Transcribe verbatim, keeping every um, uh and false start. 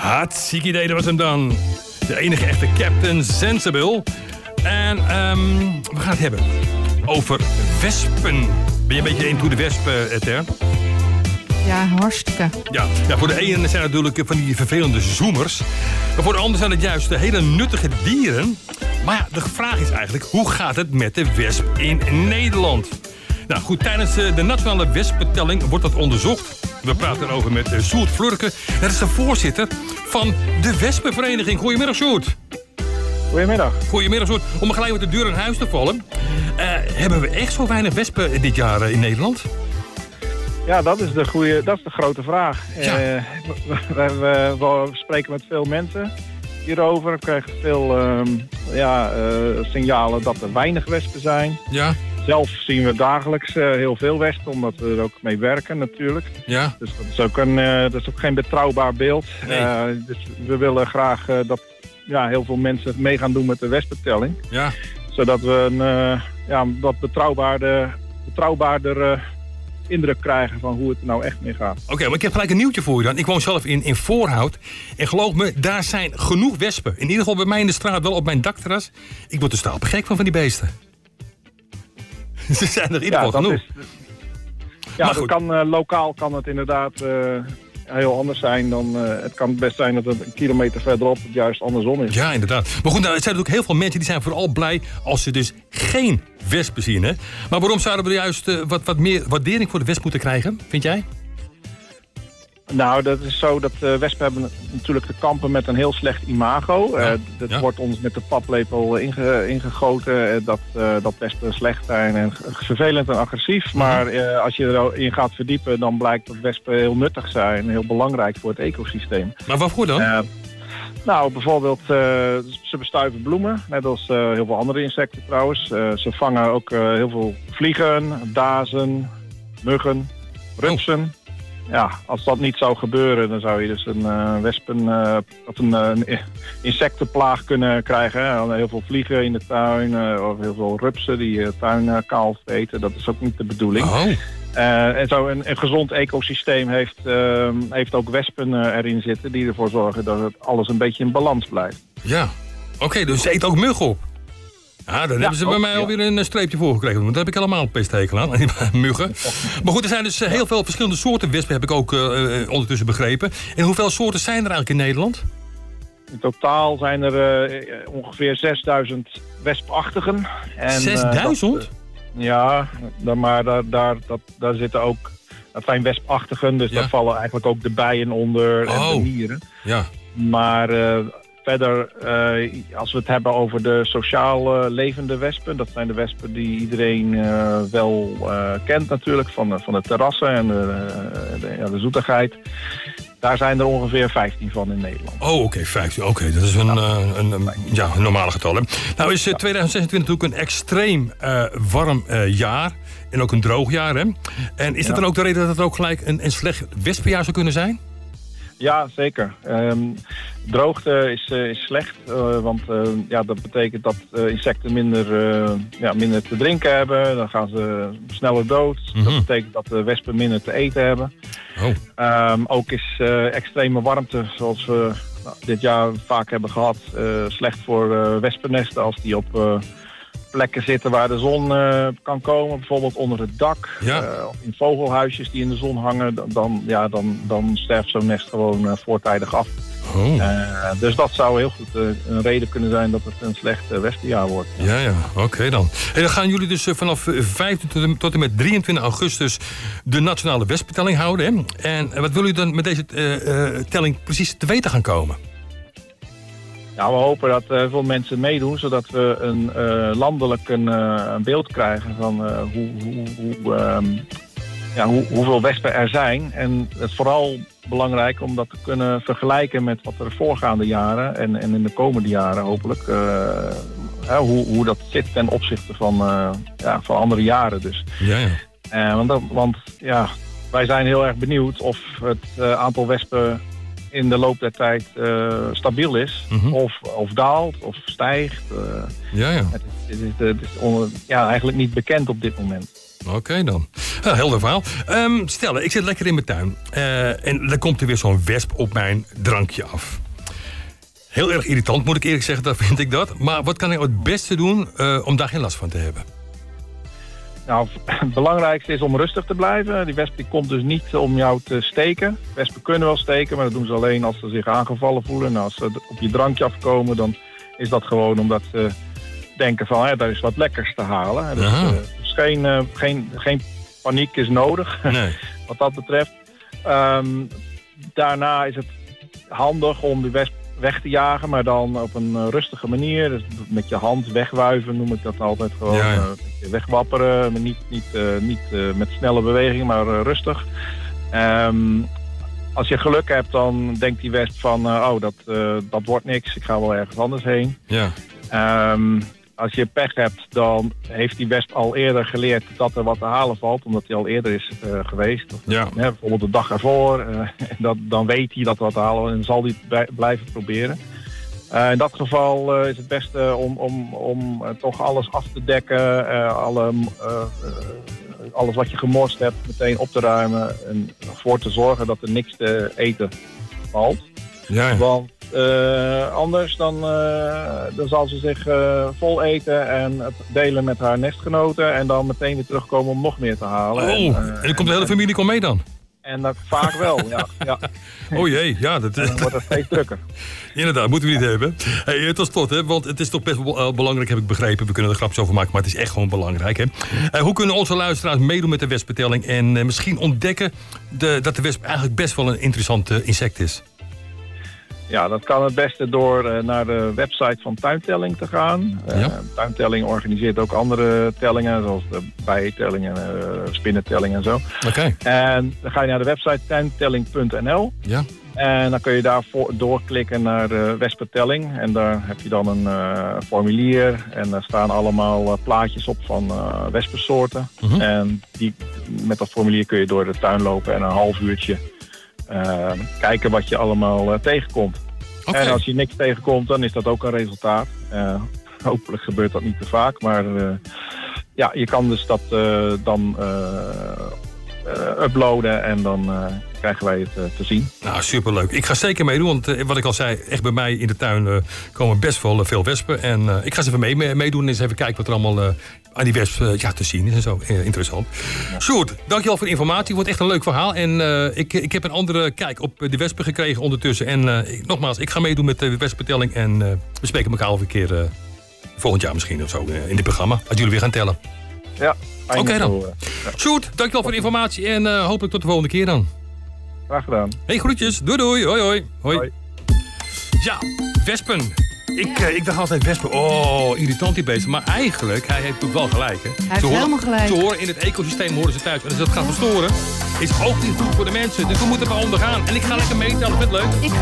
Hartstikke idee, dat was hem dan. De enige echte Captain Sensible. En um, we gaan het hebben over wespen. Ben je een beetje into de wespen, Ether? Ja, hartstikke. Ja, ja, voor de ene zijn het natuurlijk van die vervelende zoemers. Maar voor de ander zijn het juist de hele nuttige dieren. Maar ja, de vraag is eigenlijk, hoe gaat het met de wesp in Nederland? Nou goed, tijdens de nationale wespentelling wordt dat onderzocht. We praten erover met Sjoerd Flurke. Dat is de voorzitter van de Wespenvereniging. Goedemiddag, Sjoerd. Goedemiddag. Goedemiddag, Sjoerd. Om gelijk met de deur in huis te vallen. Uh, hebben we echt zo weinig wespen dit jaar in Nederland? Ja, dat is de, goeie, dat is de grote vraag. Ja. Uh, we, we, we spreken met veel mensen hierover. We krijgen veel uh, ja, uh, signalen dat er weinig wespen zijn. Ja. Zelf zien we dagelijks uh, heel veel wespen, omdat we er ook mee werken natuurlijk. Ja. Dus dat is ook, een, uh, dat is ook geen betrouwbaar beeld. Nee. Uh, dus we willen graag uh, dat ja, heel veel mensen mee gaan doen met de wespentelling. Ja. Zodat we een uh, ja, wat betrouwbaarder, betrouwbaarder uh, indruk krijgen van hoe het er nou echt mee gaat. Oké, okay, maar ik heb gelijk een nieuwtje voor je dan. Ik woon zelf in, in Voorhout. En geloof me, daar zijn genoeg wespen. In ieder geval bij mij in de straat, wel op mijn dakterras. Ik word er stapelgek van van die beesten. Ze zijn er in ieder geval ja, genoeg. Is, ja, dat kan, uh, lokaal kan het inderdaad uh, heel anders zijn. Dan, uh, het kan best zijn dat het een kilometer verderop het juist andersom is. Ja, inderdaad. Maar goed, nou, er zijn natuurlijk heel veel mensen die zijn vooral blij als ze dus geen wespen zien. Hè? Maar waarom zouden we juist uh, wat, wat meer waardering voor de wesp moeten krijgen, vind jij? Nou, dat is zo dat uh, wespen hebben natuurlijk te kampen met een heel slecht imago. Ja, uh, dat ja. wordt ons met de paplepel inge, ingegoten. Uh, dat, uh, dat wespen slecht zijn en vervelend en agressief. Mm-hmm. Maar uh, als je erin gaat verdiepen, dan blijkt dat wespen heel nuttig zijn. En heel belangrijk voor het ecosysteem. Maar waarvoor dan? Uh, nou, bijvoorbeeld, uh, ze bestuiven bloemen. Net als uh, heel veel andere insecten trouwens. Uh, ze vangen ook uh, heel veel vliegen, dazen, muggen, rupsen. Oh. Ja, als dat niet zou gebeuren, dan zou je dus een uh, wespen uh, of een, uh, een insectenplaag kunnen krijgen. Hè? Heel veel vliegen in de tuin, uh, of heel veel rupsen die de uh, tuin uh, kaal vreten. Dat is ook niet de bedoeling. Oh. Uh, en zo een, een gezond ecosysteem heeft, uh, heeft ook wespen uh, erin zitten die ervoor zorgen dat het alles een beetje in balans blijft. Ja, oké, okay, dus ze eten ook muggen op. Ja, dan ja, hebben ze bij ook, mij alweer ja. een streepje voor gekregen. Want daar heb ik helemaal een pesthekel aan, muggen. Maar goed, er zijn dus heel veel verschillende soorten wespen, heb ik ook uh, ondertussen begrepen. En hoeveel soorten zijn er eigenlijk in Nederland? In totaal zijn er uh, ongeveer zesduizend wespachtigen. En, zesduizend? Uh, ja, dan, maar daar, daar, dat, daar zitten ook... Dat zijn wespachtigen, dus ja. daar vallen eigenlijk ook de bijen onder oh. en de mieren. Ja. Maar... Uh, Verder, uh, als we het hebben over de sociaal uh, levende wespen... dat zijn de wespen die iedereen uh, wel uh, kent natuurlijk... van, van de terrassen en de, de, ja, de zoetigheid. Daar zijn er ongeveer vijftien van in Nederland. Oh, oké, okay, vijftien. Oké, okay, dat is een, ja. uh, een, een, ja, een normale getal. Hè? Nou is uh, tweeduizend zesentwintig natuurlijk een extreem uh, warm uh, jaar... en ook een droog jaar. Hè? En is dat ja. dan ook de reden dat het ook gelijk een, een slecht wespenjaar zou kunnen zijn? Ja, zeker. Um, droogte is, uh, is slecht, uh, want uh, ja, dat betekent dat uh, insecten minder, uh, ja, minder te drinken hebben. Dan gaan ze sneller dood. Mm-hmm. Dat betekent dat de wespen minder te eten hebben. Oh. Um, ook is uh, extreme warmte, zoals we nou, dit jaar vaak hebben gehad, uh, slecht voor uh, wespennesten als die op... Uh, plekken zitten waar de zon uh, kan komen, bijvoorbeeld onder het dak, ja. uh, of in vogelhuisjes die in de zon hangen, dan, ja, dan, dan sterft zo'n nest gewoon uh, voortijdig af. Oh. Uh, dus dat zou heel goed uh, een reden kunnen zijn dat het een slecht uh, wespenjaar wordt. Ja, ja, oké okay dan. En dan gaan jullie dus uh, vanaf vijftien tot en met drieëntwintig augustus de nationale wespentelling houden. Hè? En uh, wat wil u dan met deze uh, uh, telling precies te weten gaan komen? Ja, we hopen dat uh, veel mensen meedoen, zodat we een uh, landelijk een, uh, een beeld krijgen van uh, hoe, hoe, hoe, um, ja, hoe, hoeveel wespen er zijn. En het is vooral belangrijk om dat te kunnen vergelijken met wat er de voorgaande jaren en, en in de komende jaren hopelijk, uh, uh, hoe, hoe dat zit ten opzichte van, uh, ja, van andere jaren dus. Ja, ja. Uh, want dat, want ja, wij zijn heel erg benieuwd of het uh, aantal wespen in de loop der tijd uh, stabiel is, mm-hmm. of, of daalt, of stijgt. Uh, ja, ja. Het is, het is, het is on, ja, eigenlijk niet bekend op dit moment. Oké okay, dan. Uh, helder verhaal. Um, stel, ik zit lekker in mijn tuin. Uh, en dan komt er weer zo'n wesp op mijn drankje af. Heel erg irritant, moet ik eerlijk zeggen, dat vind ik dat. Maar wat kan ik het beste doen uh, om daar geen last van te hebben? Nou, het belangrijkste is om rustig te blijven. Die wesp die komt dus niet om jou te steken. Wespen kunnen wel steken, maar dat doen ze alleen als ze zich aangevallen voelen. Nou, als ze op je drankje afkomen, dan is dat gewoon omdat ze denken van, hè, daar is wat lekkers te halen. Dus, uh, dus geen, uh, geen, geen paniek is nodig, nee. Wat dat betreft. Um, daarna is het handig om de wesp weg te jagen, maar dan op een rustige manier. Dus met je hand wegwuiven noem ik dat altijd gewoon. Ja, ja. Uh, wegwapperen, maar niet, niet, uh, niet uh, met snelle bewegingen, maar uh, rustig. Um, als je geluk hebt, dan denkt die wesp van, uh, oh, dat, uh, dat wordt niks, ik ga wel ergens anders heen. Ja. Um, als je pech hebt, dan heeft die wesp al eerder geleerd dat er wat te halen valt, omdat hij al eerder is uh, geweest. Of, ja. uh, bijvoorbeeld de dag ervoor, uh, dat, dan weet hij dat er wat te halen en zal hij bij, blijven proberen. Uh, in dat geval uh, is het beste om, om, om uh, toch alles af te dekken, uh, alle, uh, uh, alles wat je gemorst hebt meteen op te ruimen en ervoor te zorgen dat er niks te eten valt. Ja, ja. Want uh, anders dan, uh, dan zal ze zich uh, vol eten en het delen met haar nestgenoten en dan meteen weer terugkomen om nog meer te halen. Oh, en, uh, en dan komt de hele familie komt mee dan? En dat vaak wel, ja. ja. Oh jee, ja. Dat, dan wordt het steeds drukker. Inderdaad, moeten we niet hebben. Hey, tot slot, hè, want het is toch best wel belangrijk, heb ik begrepen. We kunnen er grapjes over maken, maar het is echt gewoon belangrijk. Hè. Uh, hoe kunnen onze luisteraars meedoen met de wespentelling en uh, misschien ontdekken de, dat de wesp eigenlijk best wel een interessant uh, insect is? Ja, dat kan het beste door uh, naar de website van Tuintelling te gaan. Uh, ja. Tuintelling organiseert ook andere tellingen, zoals de bijtellingen, uh, spinnentelling en zo. Oké. Okay. En dan ga je naar de website tuintelling punt n l. Ja. En dan kun je daarvoor doorklikken naar de wespentelling. En daar heb je dan een uh, formulier. En daar staan allemaal uh, plaatjes op van uh, wespensoorten. Uh-huh. En die, met dat formulier kun je door de tuin lopen en een half uurtje Uh, kijken wat je allemaal uh, tegenkomt. Okay. En als je niks tegenkomt, dan is dat ook een resultaat. Uh, hopelijk gebeurt dat niet te vaak, maar uh, ja, je kan dus dat uh, dan uh, uh, uploaden en dan uh, krijgen wij het uh, te zien. Nou, superleuk. Ik ga zeker meedoen, want uh, wat ik al zei, echt bij mij in de tuin uh, komen best wel uh, veel wespen. En uh, ik ga ze even mee, mee, meedoen en eens even kijken wat er allemaal uh, aan die wesp uh, ja, te zien is en zo. Uh, interessant. Ja. Sjoerd, dankjewel voor de informatie. Het wordt echt een leuk verhaal. En uh, ik, ik heb een andere kijk op de wespen gekregen ondertussen. En uh, ik, nogmaals, ik ga meedoen met de wespentelling. En uh, we spreken elkaar over een keer uh, volgend jaar misschien of zo uh, in dit programma. Als jullie weer gaan tellen. Ja. Oké okay, dan. Ja. Sjoerd, dankjewel voor de informatie. En uh, hopelijk tot de volgende keer dan. Graag gedaan. Hey, groetjes. Doei doei. Hoi hoi. Hoi. Hoi. Ja, wespen. Ik, uh, ik dacht altijd wespen, oh, irritant die beesten. Maar eigenlijk, hij heeft natuurlijk wel gelijk. Hè. Hij heeft horen, helemaal gelijk. Ze horen in het ecosysteem, horen ze thuis. En als dat gaat verstoren, is ook niet goed voor de mensen. Dus we moeten er maar ondergaan. En ik ga lekker meetellen, vind het leuk? Ik ga